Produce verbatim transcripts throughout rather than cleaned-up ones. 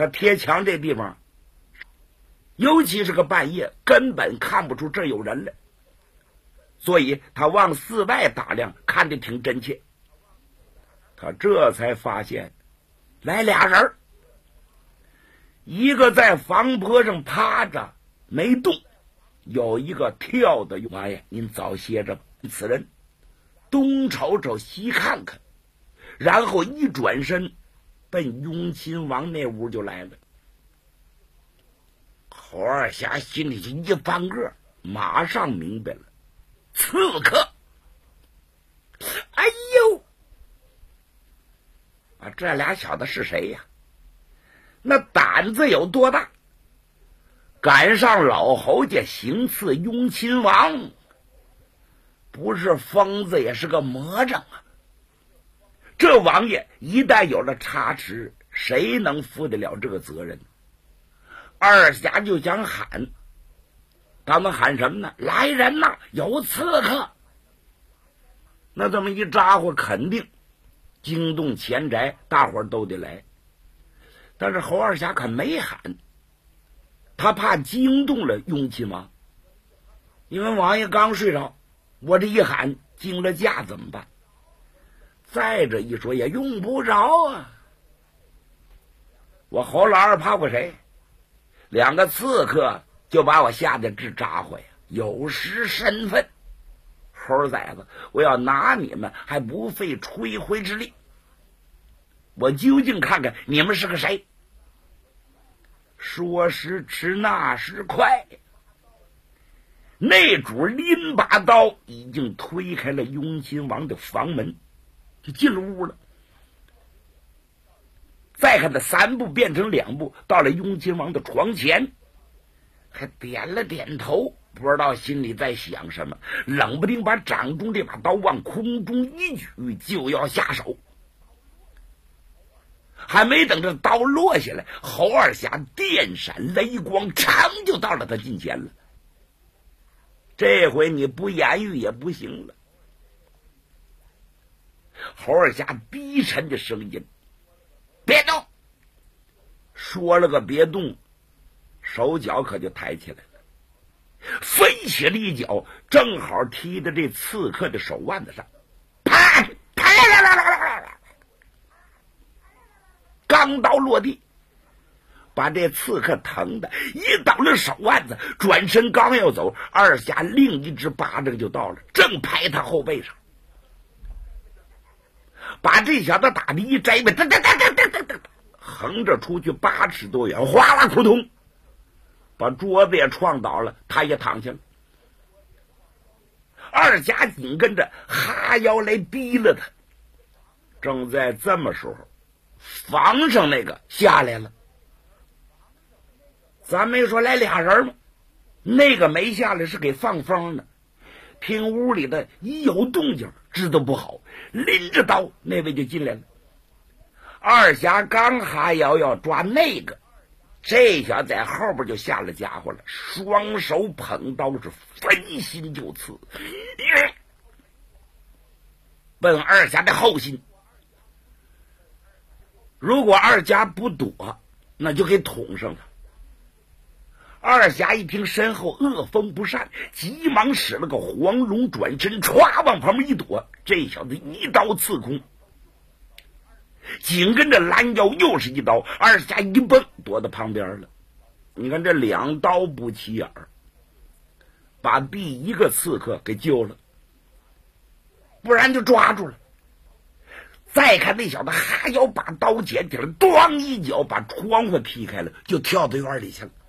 他贴墙这地方，尤其是个半夜，根本看不出这有人来，所以他往四外打量，看得挺真切。他这才发现来俩人，一个在房坡上趴着没动，有一个跳的。王爷，您早歇着吧。此人东瞅瞅西看看，然后一转身奔雍亲王那屋就来了。侯二侠心里就一翻个，马上明白了，刺客！哎呦，啊，这俩小子是谁呀？那胆子有多大，赶上老侯家行刺雍亲王，不是疯子也是个魔怔啊！这王爷一旦有了差池，谁能负得了这个责任？二侠就想喊，他们喊什么呢？来人呐，有刺客！那这么一咋呼，肯定惊动前宅，大伙儿都得来。但是侯二侠可没喊，他怕惊动了雍亲王，因为王爷刚睡着，我这一喊惊了驾怎么办？再者一说也用不着啊，我侯老二怕过谁？两个刺客就把我吓得直咋呼呀，有失身份。猴崽子，我要拿你们还不费吹灰之力，我究竟看看你们是个谁。说时迟，那时快，那主拎把刀已经推开了雍亲王的房门，就进了屋了。再看他三步变成两步，到了雍亲王的床前，还点了点头，不知道心里在想什么，冷不丁把掌中这把刀往空中一举，就要下手。还没等这刀落下来，侯二侠电闪雷光，嘡就到了他近前了。这回你不言语也不行了。侯二侠低沉的声音，别动，说了个别动，手脚可就抬起来了，飞起了一脚，正好踢在这刺客的手腕子上，啪啪啦啦啦啦啦，钢刀落地，把这刺客疼的一倒了手腕子，转身刚要走，二侠另一只巴掌就到了，正拍他后背上，把这小子打的一摘背，噔噔噔噔噔噔噔，横着出去八尺多远，哗啦扑通，把桌子也撞倒了，他也躺下了。二侠紧跟着哈腰来逼了他。正在这么时候，房上那个下来了。咱没说来俩人吗？那个没下来是给放风呢。听屋里的一有动静，知道不好，拎着刀那位就进来了。二侠刚哈腰要抓那个，这小子在后边就下了家伙了，双手捧刀是分心就刺，奔二侠的后心。如果二侠不躲，那就给捅上了。二侠一听身后恶风不善，急忙使了个黄龙转身，歘往旁边一躲，这小子一刀刺空，紧跟着拦腰又是一刀，二侠一蹦躲到旁边了。你看这两刀不起眼儿，把第一个刺客给救了，不然就抓住了。再看那小子哈腰把刀捡起来，咣一脚把窗户劈开了，就跳到院里去了，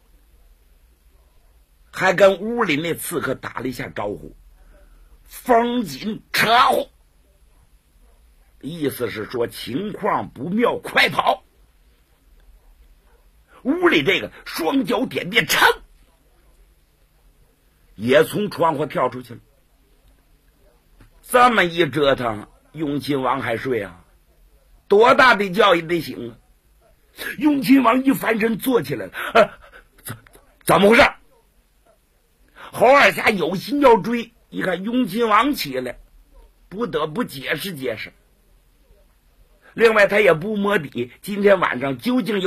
还跟屋里那刺客打了一下招呼，风紧扯呼，意思是说情况不妙，快跑。屋里这个双脚点地，噌也从窗户跳出去了。这么一折腾，雍亲王还睡啊？多大的觉也得醒啊！雍亲王一翻身坐起来了，啊、怎怎么回事？侯二侠有心要追，一看雍亲王起来，不得不解释解释。另外他也不摸底，今天晚上究竟有